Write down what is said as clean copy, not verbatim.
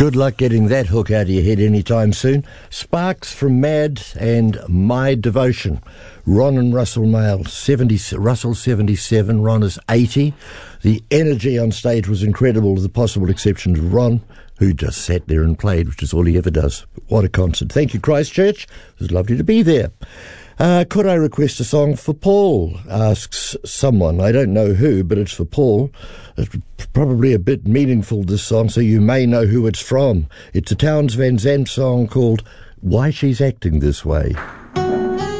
Good luck getting that hook out of your head anytime soon. Sparks from Mad and My Devotion. Ron and Russell Mail, Russell 77, Ron is 80. The energy on stage was incredible, with the possible exception of Ron, who just sat there and played, which is all he ever does. What a concert. Thank you, Christchurch. It was lovely to be there. Could I request a song for Paul? Asks someone. I don't know who, but it's for Paul. It's probably a bit meaningful, this song, so you may know who it's from. It's a Townes Van Zandt song called Why She's Acting This Way.